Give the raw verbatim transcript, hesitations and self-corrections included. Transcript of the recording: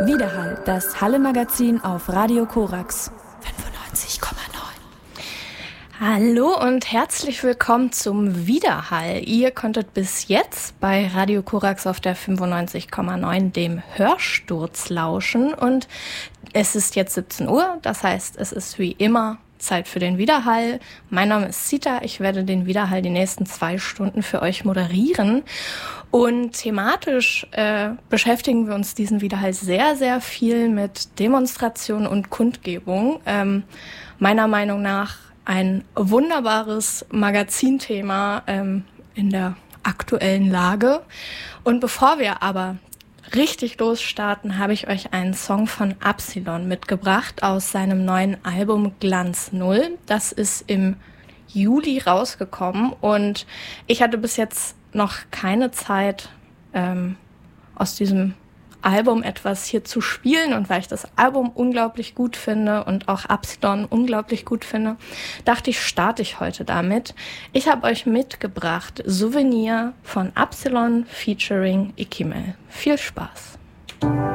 Widerhall, das Halle-Magazin auf Radio Korax fünfundneunzig Komma neun. Hallo und herzlich willkommen zum Widerhall. Ihr konntet bis jetzt bei Radio Korax auf der fünfundneunzig Komma neun dem Hörsturz lauschen und es ist jetzt siebzehn Uhr, das heißt, es ist wie immer Zeit für den Widerhall. Mein Name ist Sita, ich werde den Widerhall die nächsten zwei Stunden für euch moderieren. Und thematisch äh, beschäftigen wir uns diesen Widerhall sehr, sehr viel mit Demonstration und Kundgebung. Ähm, meiner Meinung nach ein wunderbares Magazinthema ähm, in der aktuellen Lage. Und bevor wir aber richtig losstarten, habe ich euch einen Song von Absilon mitgebracht aus seinem neuen Album Glanz Null. Das ist im Juli rausgekommen und ich hatte bis jetzt noch keine Zeit, ähm, aus diesem Album etwas hier zu spielen, und weil ich das Album unglaublich gut finde und auch Absilon unglaublich gut finde, dachte ich, starte ich heute damit. Ich habe euch mitgebracht Souvenir von Absilon featuring Ikimel. Viel Spaß!